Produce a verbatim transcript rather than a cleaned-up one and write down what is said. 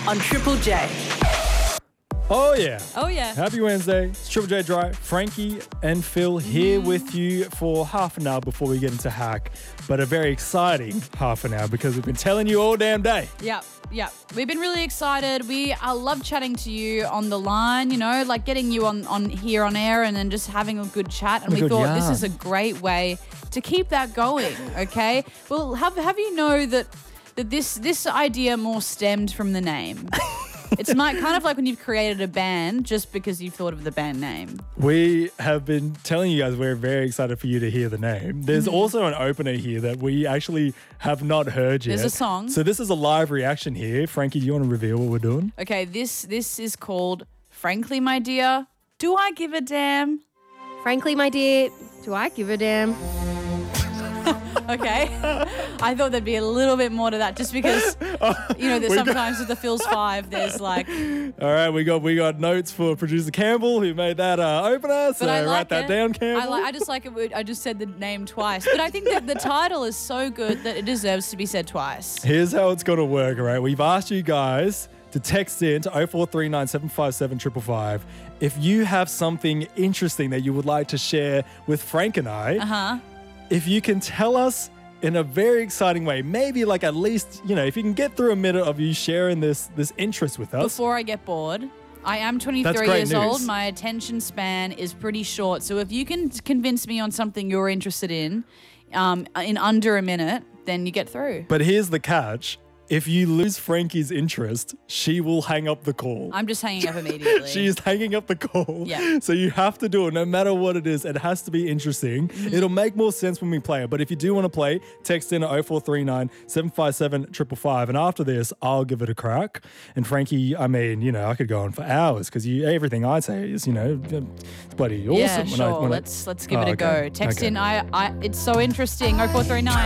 on Triple J. Oh, yeah. Oh, yeah. Happy Wednesday. It's Triple J Drive. Frankie and Phil here Mm. with you for half an hour before we get into hack. But a very exciting half an hour because we've been telling you all damn day. Yep, yep. We've been really excited. We I love chatting to you on the line, you know, like getting you on, on here on air and then just having a good chat. And A we good thought this yarn. is a great way to keep that going, okay? Well, have have you know that that this this idea more stemmed from the name. It's my, kind of like when you've created a band just because you've thought of the band name. We have been telling you guys we're very excited for you to hear the name. There's also an opener here that we actually have not heard yet. There's a song. So this is a live reaction here. Frankie, do you want to reveal what we're doing? Okay, this this is called Frankly, My Dear, Do I Give a Damn? Frankly, my dear, do I give a damn? Okay. I thought there'd be a little bit more to that just because, you know, there's We got- sometimes with the Phil's Five, there's like, All right, we got we got notes for producer Campbell who made that uh, opener. So but I like write that it. down, Campbell. I, like, I just like it. I just said the name twice. But I think that the title is so good that it deserves to be said twice. Here's how it's going to work, all right? We've asked you guys to text in to oh four three nine, seven five seven, five five five if you have something interesting that you would like to share with Frank and I. Uh-huh. If you can tell us in a very exciting way, maybe like at least, you know, if you can get through a minute of you sharing this this interest with us. Before I get bored, I am That's twenty-three great years news. old. My attention span is pretty short. So if you can convince me on something you're interested in um, in under a minute, then you get through. But here's the catch. If you lose Frankie's interest, she will hang up the call. I'm just hanging up immediately. She's hanging up the call. Yeah. So you have to do it no matter what it is. It has to be interesting. Mm-hmm. It'll make more sense when we play it. But if you do want to play, text in at oh four three nine, seven five seven, five five five. And after this, I'll give it a crack. And Frankie, I mean, you know, I could go on for hours because you everything I say is, you know, it's bloody awesome. Yeah, when sure. I, when I- let's let's give Oh, it a okay. go. Text Okay. in. I, I. It's so interesting. oh four three nine